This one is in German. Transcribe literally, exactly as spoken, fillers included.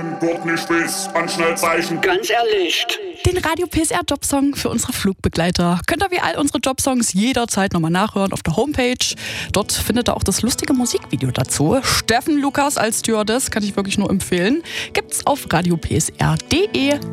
Zeichen, Gurt nicht spitz, Anschnallzeichen. Ganz ehrlich. Den Radio P S R Jobsong für unsere Flugbegleiter könnt ihr wie all unsere Jobsongs jederzeit nochmal nachhören auf der Homepage. Dort findet ihr auch das lustige Musikvideo dazu. Steffen Lukas als Stewardess, kann ich wirklich nur empfehlen. Gibt's auf radio p s r punkt d e.